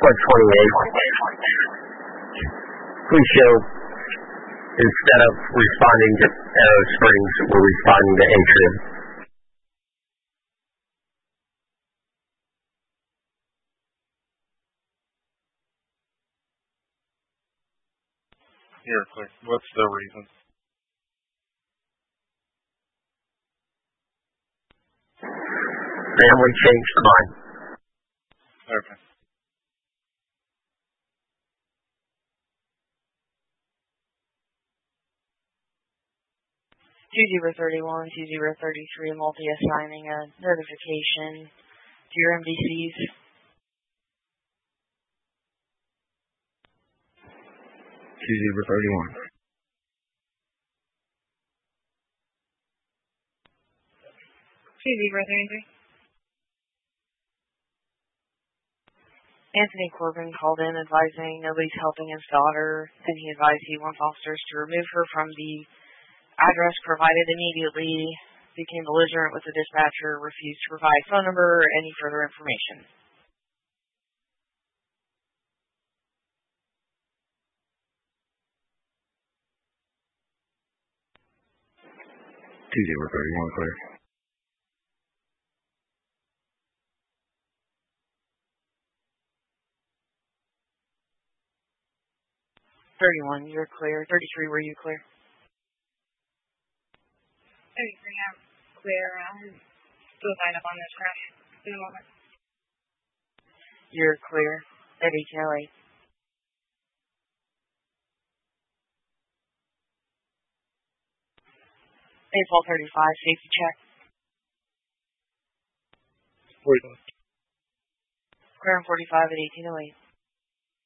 128. Please show, instead of responding to Arrow Springs, we're responding to Atrium. You're clear. What's the reason? Family changed mind. Okay. (2031) 2033 multi-assigning a notification to your MVCs. (2031) 2033. Anthony Corbin called in advising nobody's helping his daughter, and he advised he wants officers to remove her from the address provided immediately, became belligerent with the dispatcher, refused to provide phone number or any further information. (2031) clear. (31) You're clear. (33) Were you clear? 33, I'm clear. Still tied up on this crash at the moment. You're clear. At 1808. 8-12-35, safety check. 45. Clear on 45 at 1808.